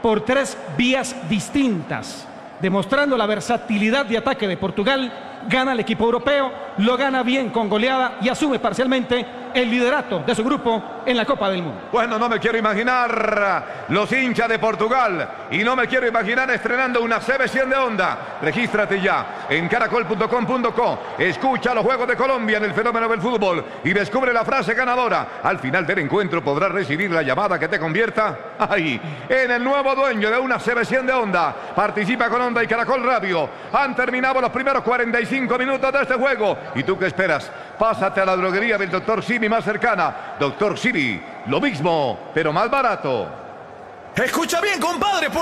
por 3 vías distintas, demostrando la versatilidad de ataque de Portugal. Gana el equipo europeo, lo gana bien con goleada y asume parcialmente el liderato de su grupo en la Copa del Mundo. Bueno, no me quiero imaginar los hinchas de Portugal y no me quiero imaginar estrenando una CB100 de Honda. Regístrate ya en caracol.com.co. Escucha los Juegos de Colombia en el fenómeno del fútbol y descubre la frase ganadora. Al final del encuentro podrás recibir la llamada que te convierta en el nuevo dueño de una CB100 de Honda. Participa con Honda y Caracol Radio. Han terminado los primeros 45 minutos de este juego. ¿Y tú qué esperas? Pásate a la droguería del Dr. Simi más cercana. Dr. Simi, lo mismo, pero más barato. Escucha bien, compadre.